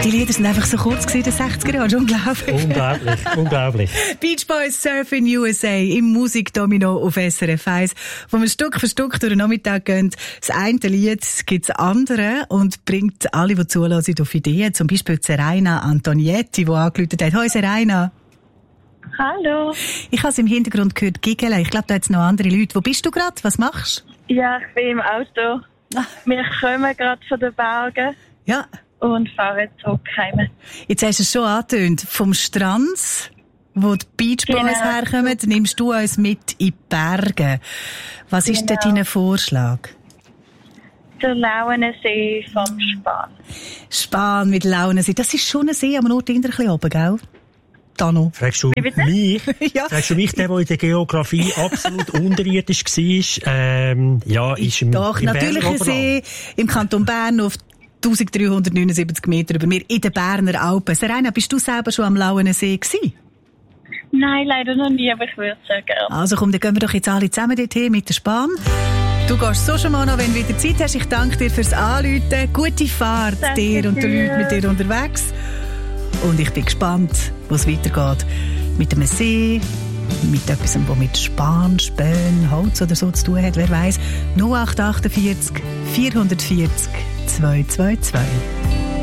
Die Lieder sind einfach so kurz gewesen, in den 60er Jahren. Unglaublich. Unglaublich. Beach Boys Surf in USA im Musikdomino auf SRF 1, wo wir Stück für Stück durch den Nachmittag gehen. Das eine Lied gibt das andere und bringt alle, die zuhören, auf Ideen. Zum Beispiel Serena Antonietti, die angerufen hat. Hoi Serena. Hallo. Ich habe es im Hintergrund gehört, Giggeln. Ich glaube, da hat es noch andere Leute. Wo bist du gerade? Was machst du? Ja, ich bin im Auto. Wir kommen gerade von den Bergen. Ja. Und fahren zurück heim. Jetzt hast du es schon angetönt. Vom Strand, wo die Beach Boys herkommen, nimmst du uns mit in die Berge. Was ist denn dein Vorschlag? Der Lauensee vom Spahn. Spahn mit Lauensee. Das ist schon ein See, aber nur ein bisschen oben, gell? Dano. Fragst du mich? Ja. Fragst du mich, der in der Geografie absolut unterirdisch war? Ja, ist im Doch, natürlich ein See im Kanton Bern auf 1379 Meter über mir in den Berner Alpen. Serena, bist du selber schon am Lauensee gewesen? Nein, leider noch nie, aber ich würde es sehr gerne. Also komm, dann gehen wir doch jetzt alle zusammen dorthin mit der Spahn. Du gehst so schon mal noch, wenn du wieder Zeit hast. Ich danke dir fürs Anrufen. Gute Fahrt dir und den Leuten mit dir unterwegs. Und ich bin gespannt, wo es weitergeht. Mit einem See, mit etwas, das mit Span, Spähen, Holz oder so zu tun hat. Wer weiss. 0848 440 222.